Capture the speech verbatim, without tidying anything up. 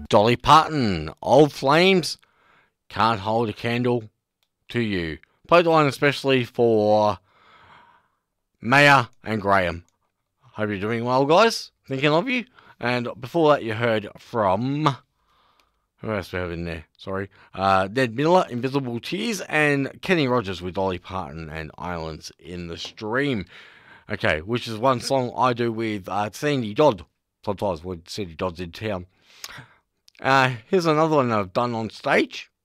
Dolly Parton, Old Flames, Can't Hold a Candle to You. Played the line especially for Maya and Graham. Hope you're doing well, guys. Thinking of you. And before that, you heard from... Who else we have in there? Sorry. Uh, Ned Miller, Invisible Tears, and Kenny Rogers with Dolly Parton and Islands in the Stream. Okay, which is one song I do with uh, Sandy Dodd. Sometimes when Sandy Dodd's in town. Uh, here's another one I've done on stage.